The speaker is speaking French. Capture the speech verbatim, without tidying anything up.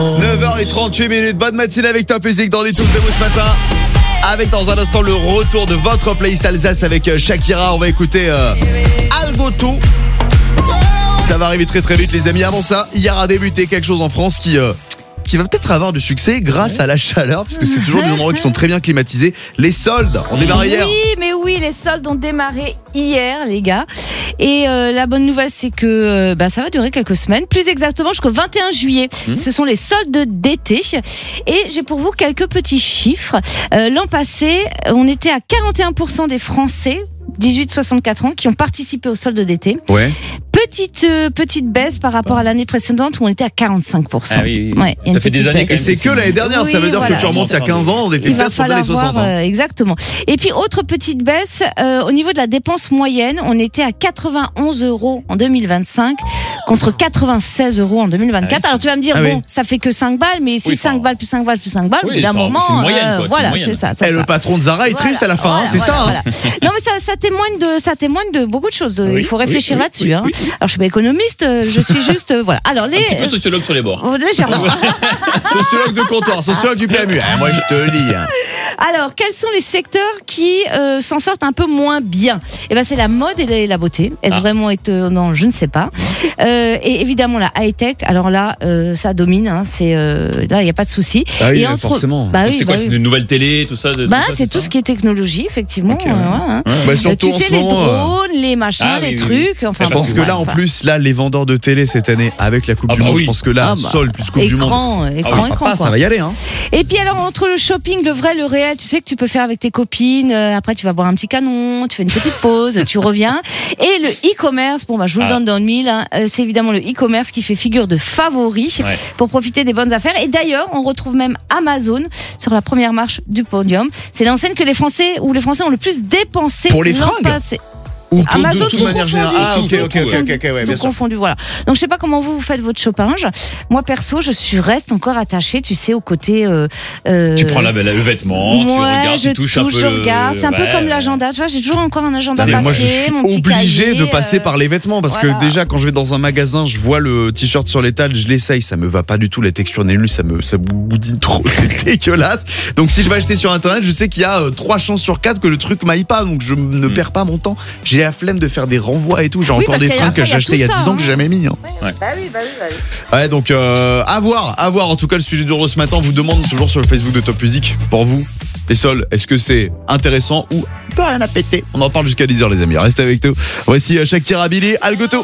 neuf heures trente-huit minutes, bonne matinée avec Top Music dans les touches de vous ce matin. Avec dans un instant le retour de votre playlist Alsace avec Shakira. On va écouter euh, Algoto. Ça va arriver très très vite les amis. Avant ça, hier a débuté quelque chose en France qui... Euh, qui va peut-être avoir du succès grâce à la chaleur, puisque c'est toujours des endroits qui sont très bien climatisés. Les soldes ont démarré hier. Oui, mais oui, les soldes ont démarré hier, les gars. Et euh, la bonne nouvelle, c'est que euh, bah, ça va durer quelques semaines, plus exactement jusqu'au vingt et un juillet. Mmh. Ce sont les soldes d'été. Et j'ai pour vous quelques petits chiffres. Euh, l'an passé, on était à quarante et un pour cent des Français dix-huit soixante-quatre ans qui ont participé aux soldes d'été. Ouais. Petite, euh, petite baisse par rapport à l'année précédente où on était à quarante-cinq pour cent. Ah oui, oui. Ouais, ça fait des années. Et c'est que l'année dernière, oui, ça veut dire voilà. que tu remontes il y a quinze ans, on était Il va peut-être dans les soixante. voir, Hein. Euh, exactement. Et puis, autre petite baisse, euh, au niveau de la dépense moyenne, on était à quatre-vingt-onze euros en deux mille vingt-cinq contre quatre-vingt-seize euros en deux mille vingt-quatre. Ah oui, Alors tu vas me dire, ah bon, oui. ça fait que cinq balles, mais si oui, cinq enfin, balles plus cinq balles plus cinq balles, oui, au bout d'un ça, moment, c'est une moyenne, euh, quoi, c'est voilà, une moyenne. c'est ça. ça, Et ça. le patron de Zara est Voilà, triste à la fin, voilà, hein, c'est voilà, ça. voilà. Hein. Non, mais ça, ça témoigne de, ça témoigne de beaucoup de choses. Oui, Il faut réfléchir oui, là-dessus. oui, hein. oui, oui. Alors je suis pas économiste, je suis juste, euh, voilà. Alors les, Un petit peu sociologue sur les bords. euh, légèrement. Sociologue de comptoir, sociologue du P M U. Ah, moi je te le dis. Hein. Alors, quels sont les secteurs qui euh, s'en sortent un peu moins bien ? Eh ben, c'est la mode et la, la beauté. Est-ce Ah. vraiment étonnant ? Je ne sais pas. Euh, et évidemment, la high-tech. Alors là, euh, ça domine. Hein, c'est, euh, là, il n'y a pas de souci. Ah oui, et mais forcément. Bah Donc oui, c'est quoi, bah c'est oui. une nouvelle télé, tout ça, de- Bah, tout ça, c'est tout ça ce qui est technologie, effectivement. Ok, ouais. euh, ouais, hein. Bah, Euh, surtout tu en sais, ce les moment. euh, drones, les machins, Ah, les oui, oui, trucs. Enfin, Je pense bon, que là, ouais, en enfin. plus, là, les vendeurs de télé cette année, avec la Coupe Ah du bah Monde, oui. je pense que là, Ah bah. sol plus Coupe du Monde. Écran, écran, Ah oui, écran, papa, quoi. ça va y aller, hein. Et puis alors entre le shopping, le vrai, le réel, tu sais que tu peux faire avec tes copines. euh, après tu vas boire un petit canon, tu fais une petite pause, tu reviens. Et le e-commerce, bon bah je vous le Ah. donne dans le mille. Hein, euh, c'est évidemment le e-commerce qui fait figure de favori Ouais. pour profiter des bonnes affaires. Et d'ailleurs, on retrouve même Amazon sur la première marche du podium. C'est l'enseigne que les Français ou les Français ont le plus dépensé Pour les l'an fringues passé. Ou pour- Amazon, de toute tout manière confondu. générale. Ah, ok, Tout ok, ok, confondu. ok, ok, ouais, bien Tout sûr. confondu, voilà. Donc je sais pas comment vous vous faites votre shopping. Moi perso, je suis reste encore attachée, tu sais, au côté. Euh, euh, Tu prends la, le vêtement, tu Ouais, regardes, je tu touches touche, un peu. je le- regarde. C'est un peu ouais, comme ouais. l'agenda. Tu vois, j'ai toujours encore un agenda Mais papier, moi, je suis mon petit obligé cahier, de passer euh, par les vêtements parce voilà. que déjà, quand je vais dans un magasin, je vois le t-shirt sur l'étal, je l'essaye, ça me va pas du tout, la texture n'est nulle, ça me ça boudine trop, c'est dégueulasse. Donc, si je vais acheter sur internet, je sais qu'il y a euh, trois chances sur quatre que le truc m'aille pas, donc je ne Mm. perds pas mon temps. J'ai la flemme de faire des renvois et tout. J'ai Oui, encore parce des qu'il y a- fringues que il y j'ai a achetées tout il y a ça, dix ans que hein. j'ai jamais mis. Hein. Ouais. Bah oui, bah oui, bah oui. Ouais, donc euh, à voir, à voir. En tout cas, le sujet d'Euro ce matin, on vous demande toujours sur le Facebook de Top Music. Pour vous, les sols, est-ce que c'est intéressant ou pas rien à péter ? On en parle jusqu'à dix heures, les amis. Restez avec nous. Voici euh, Shakira, Billy, Algoto.